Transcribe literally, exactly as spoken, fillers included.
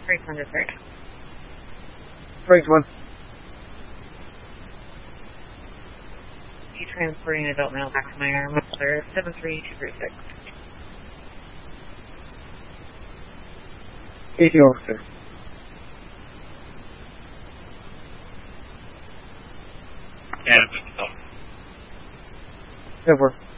Brakes on discharge. Brakes one. You transporting an adult male back to my arm, sir. seven three two three six. A T officer. Yeah. Over.